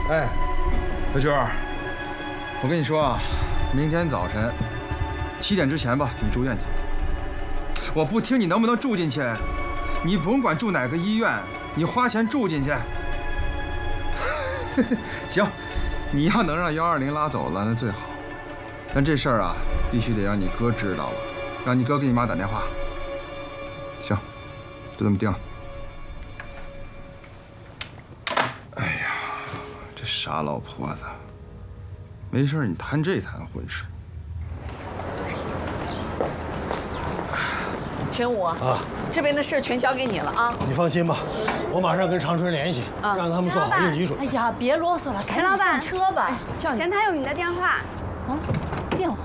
哎，小军儿，我跟你说啊，明天早晨7点之前吧，你住院去。我不听你能不能住进去，你甭管住哪个医院，你花钱住进去。行，你要能让120拉走了，那最好。但这事儿啊，必须得让你哥知道了，让你哥给你妈打电话。行，就这么定了。哎呀，这傻老婆子，没事你摊这摊浑事。 全武啊，这边的事全交给你了啊！ 你放心吧，我马上跟长春联系，让他们做好应急准备。 哎呀，别啰嗦了，赶紧上车吧。 前台有你的电话。 啊，电话。